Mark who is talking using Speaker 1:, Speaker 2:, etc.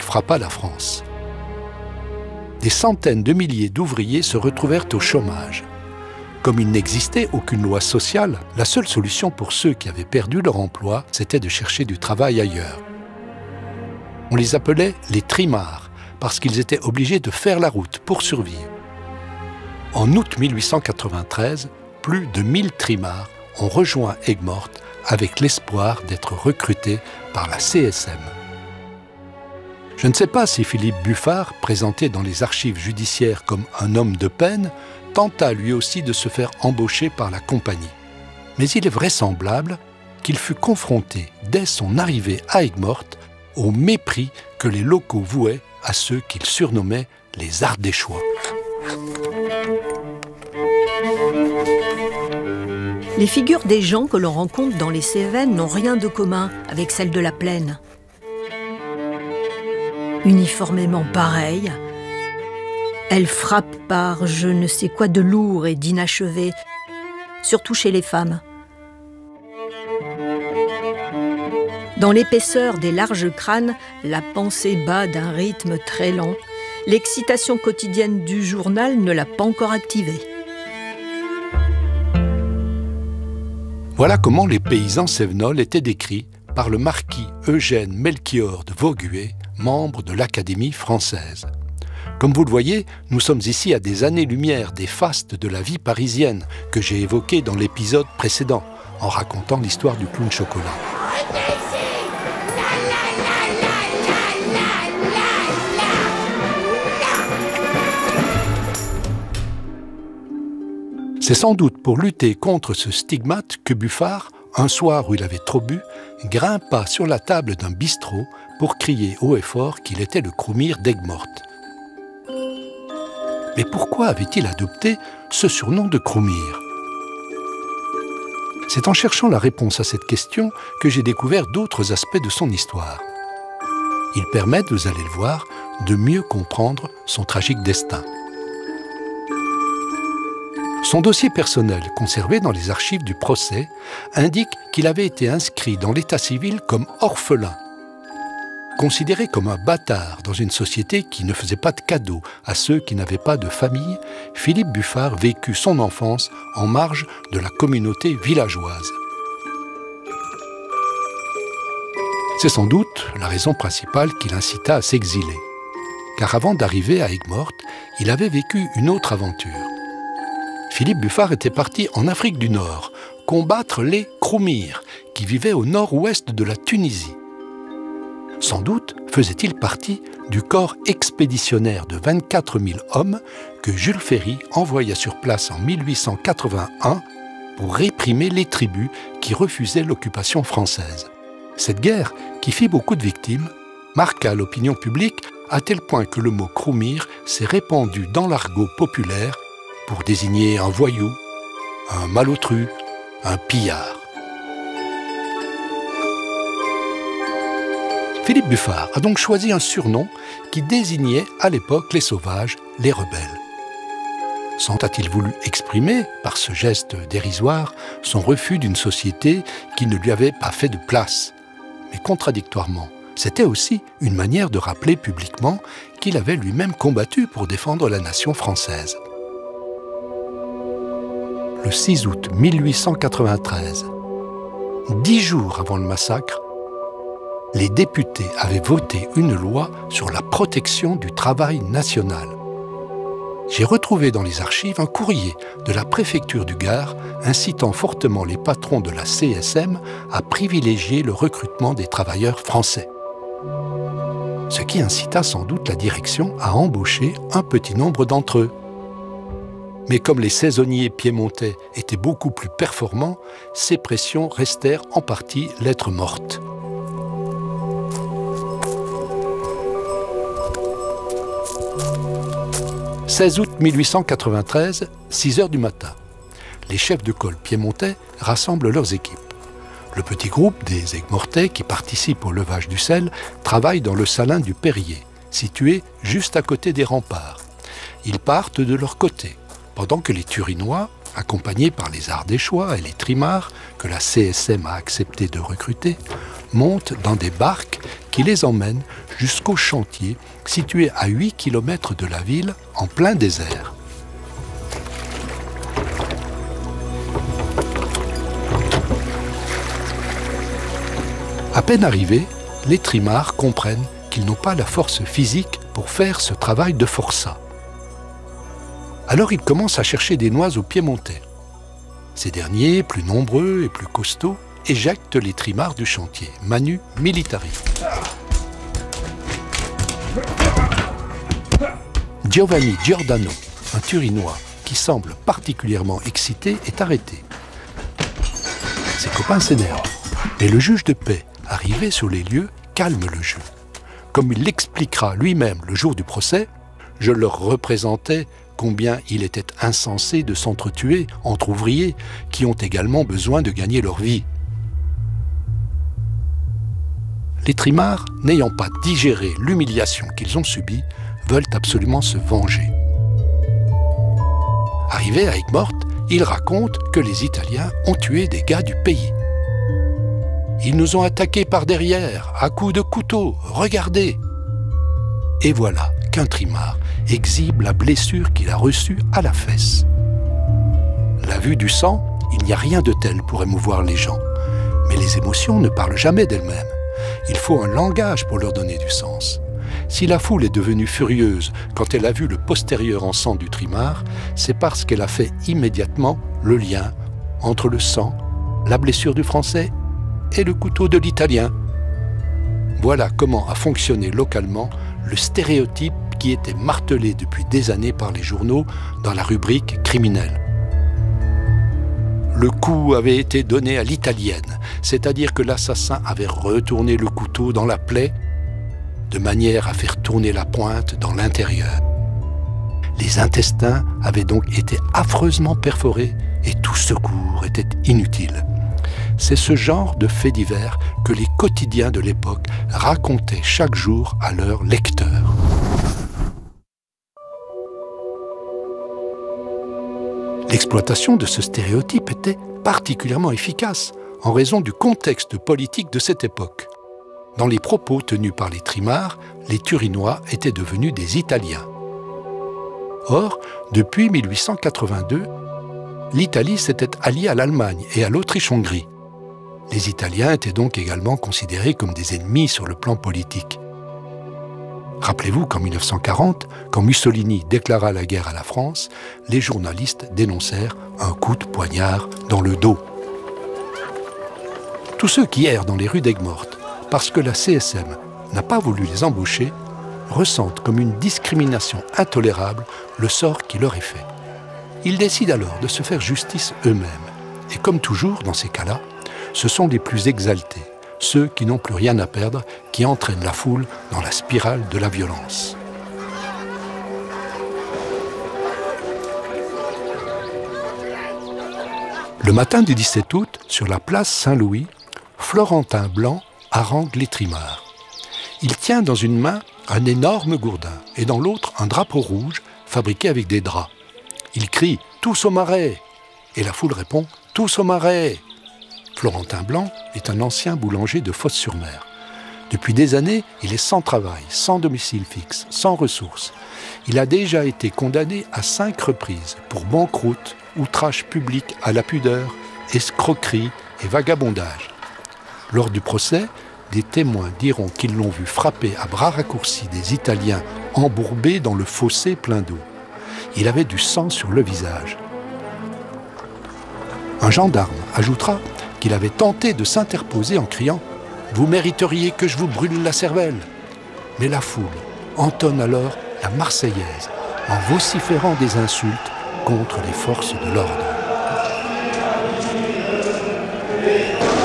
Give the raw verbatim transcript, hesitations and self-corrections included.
Speaker 1: frappa la France. Des centaines de milliers d'ouvriers se retrouvèrent au chômage. Comme il n'existait aucune loi sociale, la seule solution pour ceux qui avaient perdu leur emploi, c'était de chercher du travail ailleurs. On les appelait les trimards, parce qu'ils étaient obligés de faire la route pour survivre. En août mille huit cent quatre-vingt-treize, plus de mille trimards ont rejoint Aigues-Mortes avec l'espoir d'être recrutés par la C S M. Je ne sais pas si Philippe Buffard, présenté dans les archives judiciaires comme un homme de peine, tenta lui aussi de se faire embaucher par la compagnie. Mais il est vraisemblable qu'il fut confronté, dès son arrivée à Aigues-Mortes, au mépris que les locaux vouaient à ceux qu'ils surnommaient les Ardéchois.
Speaker 2: Les figures des gens que l'on rencontre dans les Cévennes n'ont rien de commun avec celles de la plaine. Uniformément pareilles, elles frappent par je ne sais quoi de lourd et d'inachevé, surtout chez les femmes. Dans l'épaisseur des larges crânes, la pensée bat d'un rythme très lent. L'excitation quotidienne du journal ne l'a pas encore activée.
Speaker 1: Voilà comment les paysans cévenols étaient décrits par le marquis Eugène Melchior de Vauguet, membre de l'Académie française. Comme vous le voyez, nous sommes ici à des années-lumière des fastes de la vie parisienne que j'ai évoquées dans l'épisode précédent, en racontant l'histoire du clown chocolat. C'est sans doute pour lutter contre ce stigmate que Buffard, un soir où il avait trop bu, grimpa sur la table d'un bistrot pour crier haut et fort qu'il était le Croumire d'Aigues-Mortes. Mais pourquoi avait-il adopté ce surnom de Croumire ? C'est en cherchant la réponse à cette question que j'ai découvert d'autres aspects de son histoire. Ils permettent, vous allez le voir, de mieux comprendre son tragique destin. Son dossier personnel, conservé dans les archives du procès, indique qu'il avait été inscrit dans l'état civil comme orphelin. Considéré comme un bâtard dans une société qui ne faisait pas de cadeaux à ceux qui n'avaient pas de famille, Philippe Buffard vécut son enfance en marge de la communauté villageoise. C'est sans doute la raison principale qui l'incita à s'exiler. Car avant d'arriver à Aigues-Mortes, il avait vécu une autre aventure. Philippe Buffard était parti en Afrique du Nord, combattre les Croumires, qui vivaient au nord-ouest de la Tunisie. Sans doute faisait-il partie du corps expéditionnaire de vingt-quatre mille hommes que Jules Ferry envoya sur place en mille huit cent quatre-vingt-un pour réprimer les tribus qui refusaient l'occupation française. Cette guerre, qui fit beaucoup de victimes, marqua l'opinion publique à tel point que le mot « Croumire » s'est répandu dans l'argot populaire pour désigner un voyou, un malotru, un pillard. Philippe Buffard a donc choisi un surnom qui désignait à l'époque les sauvages, les rebelles. Sans a-t-il voulu exprimer, par ce geste dérisoire, son refus d'une société qui ne lui avait pas fait de place. Mais contradictoirement, c'était aussi une manière de rappeler publiquement qu'il avait lui-même combattu pour défendre la nation française. Le six août mille huit cent quatre-vingt-treize, dix jours avant le massacre, les députés avaient voté une loi sur la protection du travail national. J'ai retrouvé dans les archives un courrier de la préfecture du Gard incitant fortement les patrons de la C S M à privilégier le recrutement des travailleurs français. Ce qui incita sans doute la direction à embaucher un petit nombre d'entre eux. Mais comme les saisonniers piémontais étaient beaucoup plus performants, ces pressions restèrent en partie lettre morte. seize août mille huit cent quatre-vingt-treize, six heures du matin. Les chefs de col piémontais rassemblent leurs équipes. Le petit groupe des Aigues-Mortais qui participent au levage du sel travaille dans le salin du Perrier, situé juste à côté des remparts. Ils partent de leur côté, pendant que les Turinois, accompagnés par les Ardéchois et les Trimards, que la C S M a accepté de recruter, montent dans des barques qui les emmène jusqu'au chantier situé à huit kilomètres de la ville en plein désert. À peine arrivés, les trimards comprennent qu'ils n'ont pas la force physique pour faire ce travail de forçat. Alors ils commencent à chercher des noix aux piémontais. Ces derniers, plus nombreux et plus costauds, éjectent les trimards du chantier, manu militari. Giovanni Giordano, un Turinois qui semble particulièrement excité, est arrêté. Ses copains s'énervent, mais le juge de paix, arrivé sur les lieux, calme le jeu. Comme il l'expliquera lui-même le jour du procès, je leur représentais combien il était insensé de s'entretuer entre ouvriers qui ont également besoin de gagner leur vie. Les trimards, n'ayant pas digéré l'humiliation qu'ils ont subie, veulent absolument se venger. Arrivés à Aigues-Mortes, ils racontent que les Italiens ont tué des gars du pays. Ils nous ont attaqués par derrière, à coups de couteau, regardez. Et voilà qu'un trimard exhibe la blessure qu'il a reçue à la fesse. La vue du sang, il n'y a rien de tel pour émouvoir les gens. Mais les émotions ne parlent jamais d'elles-mêmes. Il faut un langage pour leur donner du sens. Si la foule est devenue furieuse quand elle a vu le postérieur en sang du trimard, c'est parce qu'elle a fait immédiatement le lien entre le sang, la blessure du Français et le couteau de l'Italien. Voilà comment a fonctionné localement le stéréotype qui était martelé depuis des années par les journaux dans la rubrique criminelle. Le coup avait été donné à l'italienne, c'est-à-dire que l'assassin avait retourné le couteau dans la plaie de manière à faire tourner la pointe dans l'intérieur. Les intestins avaient donc été affreusement perforés et tout secours était inutile. C'est ce genre de faits divers que les quotidiens de l'époque racontaient chaque jour à leurs lecteurs. L'exploitation de ce stéréotype était particulièrement efficace en raison du contexte politique de cette époque. Dans les propos tenus par les trimards, les Turinois étaient devenus des Italiens. Or, depuis mille huit cent quatre-vingt-deux, l'Italie s'était alliée à l'Allemagne et à l'Autriche-Hongrie. Les Italiens étaient donc également considérés comme des ennemis sur le plan politique. Rappelez-vous qu'en mille neuf cent quarante, quand Mussolini déclara la guerre à la France, les journalistes dénoncèrent un coup de poignard dans le dos. Tous ceux qui errent dans les rues d'Aigues-Mortes parce que la C S M n'a pas voulu les embaucher ressentent comme une discrimination intolérable le sort qui leur est fait. Ils décident alors de se faire justice eux-mêmes. Et comme toujours dans ces cas-là, ce sont les plus exaltés, ceux qui n'ont plus rien à perdre, qui entraînent la foule dans la spirale de la violence. Le matin du dix-sept août, sur la place Saint-Louis, Florentin Blanc harangue les trimards. Il tient dans une main un énorme gourdin et dans l'autre un drapeau rouge fabriqué avec des draps. Il crie « Tous au marais !» et la foule répond « Tous au marais !» Florentin Blanc est un ancien boulanger de Fos-sur-Mer. Depuis des années, il est sans travail, sans domicile fixe, sans ressources. Il a déjà été condamné à cinq reprises pour banqueroute, outrage public à la pudeur, escroquerie et vagabondage. Lors du procès, des témoins diront qu'ils l'ont vu frapper à bras raccourcis des Italiens embourbés dans le fossé plein d'eau. Il avait du sang sur le visage. Un gendarme ajoutera qu'il avait tenté de s'interposer en criant « Vous mériteriez que je vous brûle la cervelle !» Mais la foule entonne alors la Marseillaise en vociférant des insultes contre les forces de l'ordre.